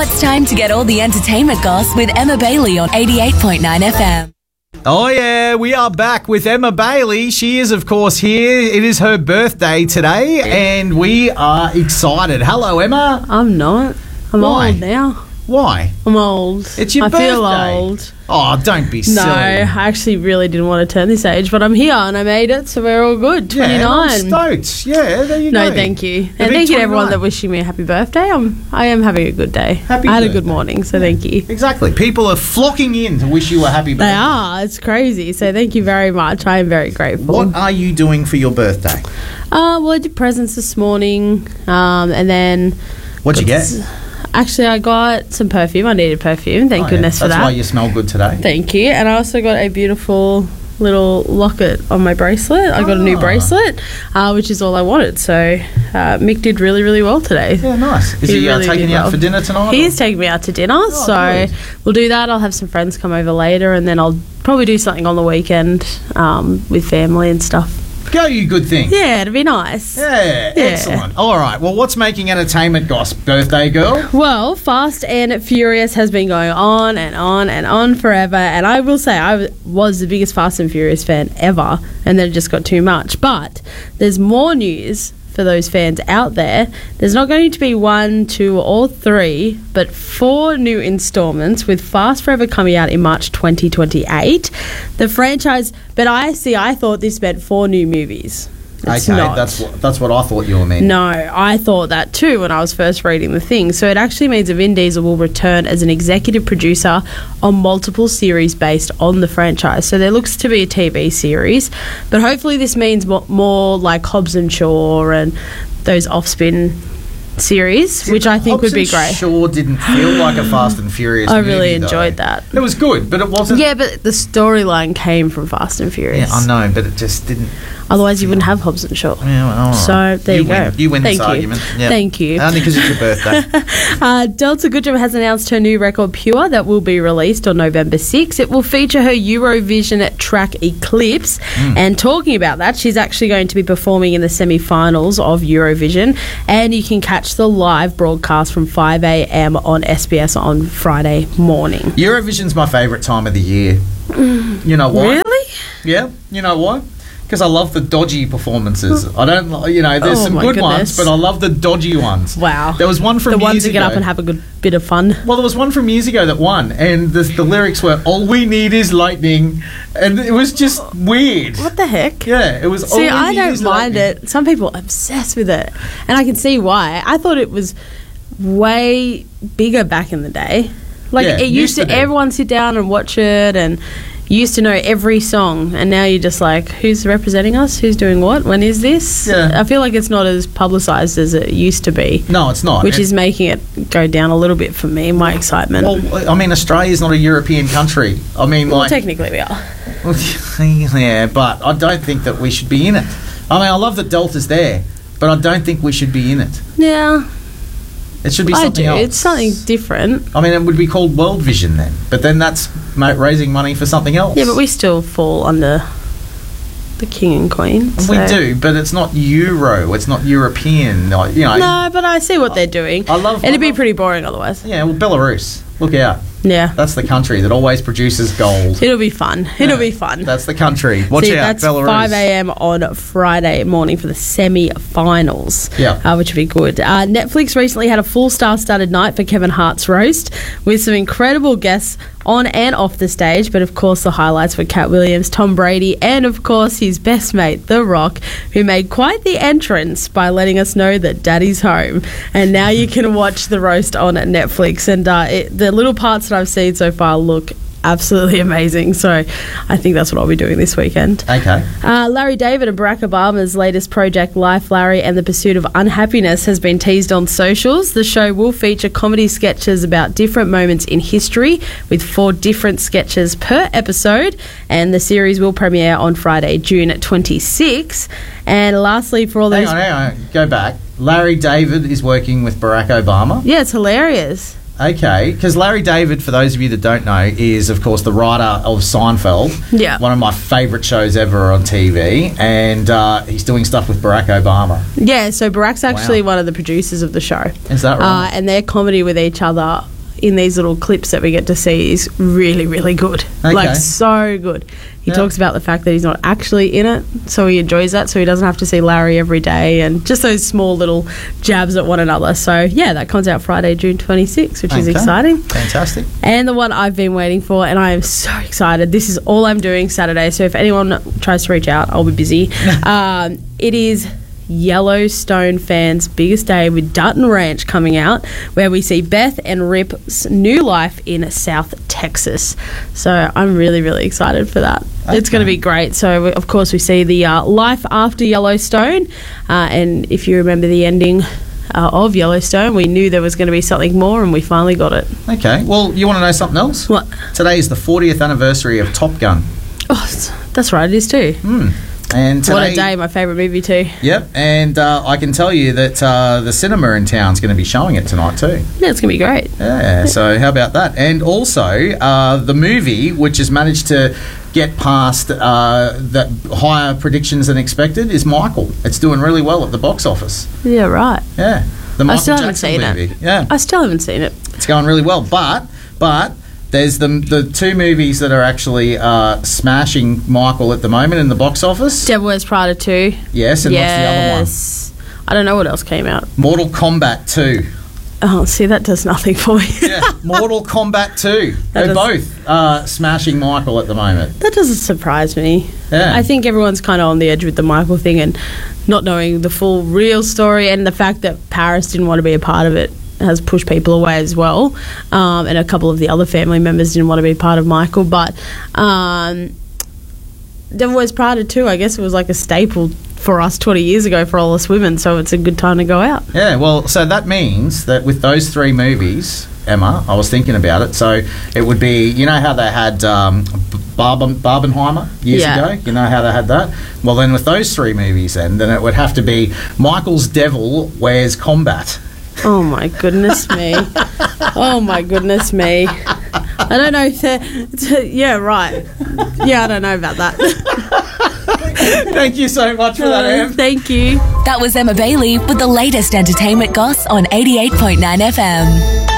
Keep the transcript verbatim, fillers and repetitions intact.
it's time to get all the entertainment goss with Emma Bailey on eighty-eight point nine F M. Oh, yeah, we are back with Emma Bailey. She is, of course, here. It is her birthday today, and we are excited. Hello, Emma. I'm not. I'm Why? old now. Why? I'm old. It's your I birthday. feel old. Oh, don't be No, silly. I actually really didn't want to turn this age, but I'm here and I made it, so we're all good. twenty-nine. Yeah, I'm stoked. Yeah, there you No, go. thank you. The And big thank you to everyone twenty-nine. that wishing me a happy birthday. I'm, I am having a good day. Happy I had a birthday. good morning, so thank you. Exactly. People are flocking in to wish you a happy birthday. They are. It's crazy. So thank you very much. I am very grateful. What are you doing for your birthday? Uh, well, I did presents this morning, um, and then... What'd you get? Actually, I got some perfume. I needed perfume. Thank Oh, yeah. goodness for That's that. why you smell good today. Thank you. And I also got a beautiful little locket on my bracelet. I got a new Ah. bracelet, uh, which is all I wanted. So uh, Mick did really, really well today. Yeah, nice. Is He he, uh, really taking did you out well. for dinner tonight? He or- is taking me out to dinner, Oh, so good. we'll do that. I'll have some friends come over later, and then I'll probably do something on the weekend um, with family and stuff. Go, you good thing. Yeah, it'd be nice. Yeah, Yeah. excellent. All right. Well, what's making entertainment gossip, birthday girl? Well, Fast and Furious has been going on and on and on forever, and I will say I w- was the biggest Fast and Furious fan ever, and then it just got too much. But there's more news for those fans out there. There's not going to be one, two, or three, but four new installments, with Fast Forever coming out in March twenty twenty-eight. The franchise, but I see, I thought this meant four new movies. It's okay, not. that's what that's what I thought you were meaning. No, I thought that too when I was first reading the thing. So it actually means that Vin Diesel will return as an executive producer on multiple series based on the franchise. So there looks to be a T V series, but hopefully this means mo- more like Hobbs and Shaw and those off-spin series, which I think would be Hobbs and great. Shaw didn't feel like a Fast and Furious I movie, really though. enjoyed that. It was good, but it wasn't. Yeah, but the storyline came from Fast and Furious. Yeah, I know, but it just didn't. Otherwise, you wouldn't have Hobbs and Shaw. Yeah, well, all right. So there you, you go. Win. You win Thank this you. argument. Yeah. Thank you. Only because it's your birthday. Uh, Delta Goodrem has announced her new record Pure that will be released on November sixth. It will feature her Eurovision track Eclipse. Mm. And talking about that, she's actually going to be performing in the semi-finals of Eurovision. And you can catch the live broadcast from five a.m. on S B S on Friday morning. Eurovision's my favourite time of the year. You know why? Really? Yeah. You know why? Because I love the dodgy performances. I don't, li- you know, there's Oh some my good goodness. ones, but I love the dodgy ones. Wow. There was one from The years ones that get ago. up and have a good bit of fun. Well, there was one from years ago that won, and the, the lyrics were "All we need is lightning," and it was just weird. What the heck? Yeah, it was. all See, we I need don't is mind lightning. it. Some people are obsessed with it, and I can see why. I thought it was way bigger back in the day. Like Yeah, it used, used to, to be. everyone sit down and watch it, and you used to know every song. And now you're just like, who's representing us? Who's doing what? When is this? Yeah. I feel like it's not as publicised as it used to be, No, it's not. which It- is making it go down a little bit for me. My excitement. Well, I mean, Australia's not a European country. I mean, Well, like, technically we are. yeah, but I don't think that we should be in it. I mean, I love that Delta's there, but I don't think we should be in it. Yeah, It should be I something do. else. It's something different. I mean, it would be called World Vision then, but then that's ma- raising money for something else. Yeah, but we still fall under the king and queen. We so- do, but it's not Euro. It's not European. like, You know. No, but I see what they're doing. I love- It'd I be love- pretty boring otherwise. Yeah, well, Belarus. Look out. Yeah. That's the country that always produces gold. It'll be fun. It'll Yeah, be fun. That's the country. Watch See, out, that's Belarus. five a.m. on Friday morning for the semi-finals, Yeah. uh, which would be good. Uh, Netflix recently had a full star-studded night for Kevin Hart's roast with some incredible guests on and off the stage, but of course the highlights were Cat Williams, Tom Brady, and of course his best mate, The Rock, who made quite the entrance by letting us know that Daddy's home. And now you can watch the roast on Netflix, and uh, it, the little parts that I've seen so far look absolutely amazing. So I think that's what I'll be doing this weekend. Okay. Uh, Larry David and Barack Obama's latest project, Life, Larry and the Pursuit of Unhappiness, has been teased on socials. The show will feature comedy sketches about different moments in history, with four different sketches per episode, and the series will premiere on Friday, June twenty-sixth. And lastly, for all Hang those... on, hang on. Go back. Larry David is working with Barack Obama. Yeah, it's hilarious. Okay, because Larry David, for those of you that don't know, is, of course, the writer of Seinfeld. Yeah. One of my favourite shows ever on T V. And uh, he's doing stuff with Barack Obama. Yeah, so Barack's actually Wow. one of the producers of the show. Is that right? Uh, and their comedy with each other in these little clips that we get to see is really, really good. Okay. Like, so good. He Yeah. talks about the fact that he's not actually in it, so he enjoys that, so he doesn't have to see Larry every day, and just those small little jabs at one another. So, yeah, that comes out Friday, June twenty-sixth, which is Okay. exciting. Fantastic. And the one I've been waiting for, and I am so excited. This is all I'm doing Saturday, so if anyone tries to reach out, I'll be busy. um, it is Yellowstone fans' biggest day with Dutton Ranch coming out, where we see Beth and Rip's new life in South Texas. So I'm really, really excited for that. It's going to Okay. be great. So, we- of course, we see the uh, life after Yellowstone, uh, and if you remember the ending uh, of Yellowstone, we knew there was going to be something more, and we finally got it. Okay. Well, you want to know something else? What? Today is the fortieth anniversary of Top Gun. Oh, s- that's right, it is too. Hmm. And today, What a day, my favourite movie too. Yep, and uh, I can tell you that uh, the cinema in town is going to be showing it tonight too. Yeah, it's going to be great. Yeah, so how about that? And also, uh, the movie, which has managed to get past uh, the higher predictions than expected, is Michael. It's doing really well at the box office. Yeah, right. Yeah, the I Michael still haven't Jackson seen movie. it. Yeah, I still haven't seen it. it's going really well. But, but there's the the two movies that are actually uh, smashing Michael at the moment in the box office. Devil Wears Prada two. Yes, and what's the other one? Yes. I don't know what else came out. Mortal Kombat two. Oh, see, that does nothing for me. Yeah, Mortal Kombat two. That They're does- both uh, smashing Michael at the moment. That doesn't surprise me. Yeah. I think everyone's kind of on the edge with the Michael thing and not knowing the full real story, and the fact that Paris didn't want to be a part of it has pushed people away as well. Um, and a couple of the other family members didn't want to be part of Michael. But um, Devil Wears Prada too, I guess it was like a staple for us twenty years ago for all us women, so it's a good time to go out. Yeah, well, so that means that with those three movies, Emma, I was thinking about it. So it would be, you know how they had um, B- Barben, Barbenheimer years Yeah. ago? You know how they had that? Well, then with those three movies, then, then it would have to be Michael's Devil Wears Combat. Oh my goodness me. Oh my goodness me. I don't know if they're- yeah, right. Yeah, I don't know about that. Thank you so much for that, Em. Thank you. That was Emma Bailey with the latest entertainment goss on eighty-eight point nine F M.